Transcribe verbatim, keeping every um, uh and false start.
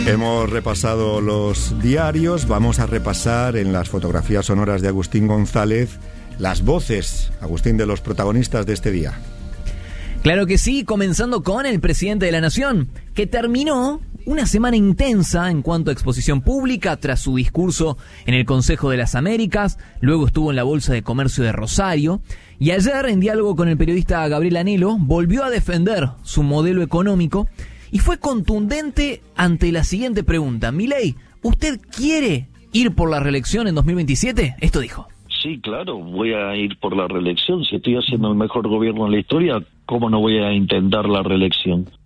Hemos repasado los diarios, vamos a repasar en las fotografías sonoras de Agustín González las voces, Agustín, de los protagonistas de este día. Claro que sí, comenzando con el presidente de la Nación, que terminó una semana intensa en cuanto a exposición pública tras su discurso en el Consejo de las Américas, luego estuvo en la Bolsa de Comercio de Rosario, y ayer, en diálogo con el periodista Gabriel Anelo, volvió a defender su modelo económico y fue contundente ante la siguiente pregunta. Milei, ¿usted quiere ir por la reelección en dos mil veintisiete? Esto dijo. Sí, claro, voy a ir por la reelección. Si estoy haciendo el mejor gobierno en la historia, ¿cómo no voy a intentar la reelección?